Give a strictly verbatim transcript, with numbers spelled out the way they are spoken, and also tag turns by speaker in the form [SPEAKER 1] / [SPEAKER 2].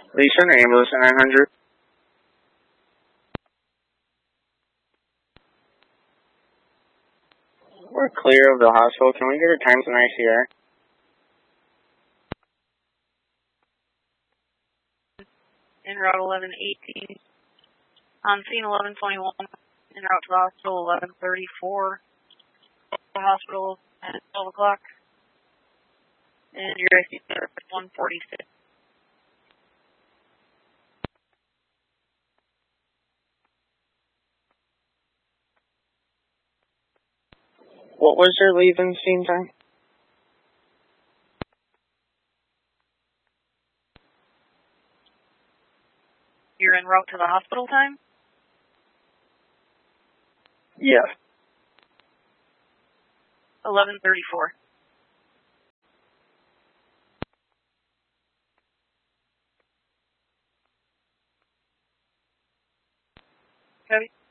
[SPEAKER 1] Please send an ambulance at nine hundred. We're clear of the hospital. Can we get a times in I C R?
[SPEAKER 2] En route eleven eighteen. On scene eleven twenty-one. En route to the hospital eleven thirty-four. The hospital at twelve o'clock. And your I C R is one forty-six.
[SPEAKER 1] What was your leave-in scene time?
[SPEAKER 2] You're en route to the hospital time?
[SPEAKER 1] Yes.
[SPEAKER 2] eleven thirty-four. Copy.